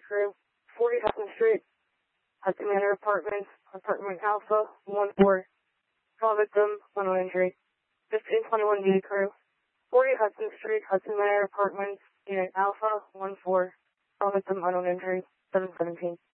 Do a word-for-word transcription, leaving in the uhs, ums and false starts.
crew. forty Hudson Street, Hudson Manor Apartments, Apartment Alpha, one four. Call victim, unknown injury. fifteen twenty-one D crew. forty Hudson Street, Hudson Manor Apartments, Unit Alpha, one four. Call victim, unknown injury, seven seventeen.